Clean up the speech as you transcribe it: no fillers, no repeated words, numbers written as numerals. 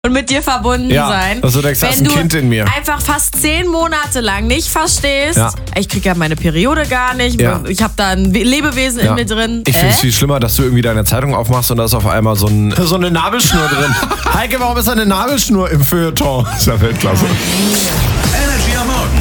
und mit dir verbunden sein. Also du denkst, da ist ein Kind in mir. Einfach fast 10 Monate lang nicht verstehst, ich krieg ja meine Periode gar nicht, ich habe da ein Lebewesen in mir drin. Ich finde es viel schlimmer, dass du irgendwie deine Zeitung aufmachst und da ist auf einmal so eine Nabelschnur drin. Heike, warum ist da eine Nabelschnur im Feuilleton? Das ist ja Weltklasse.